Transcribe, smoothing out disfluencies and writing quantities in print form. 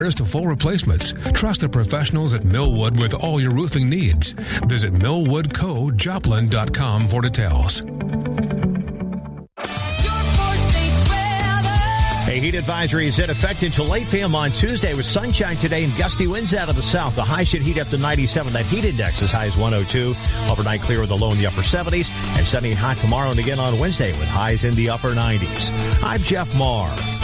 to full replacements. Trust the professionals at Millwood with all your roofing needs. Visit millwoodcojoplin.com for details. A heat advisory is in effect until late p.m. on Tuesday with sunshine today and gusty winds out of the south. The high should heat up to 97. That heat index as high as 102. Overnight clear with a low in the upper 70s. And sunny and hot tomorrow and again on Wednesday with highs in the upper 90s. I'm Jeff Marr.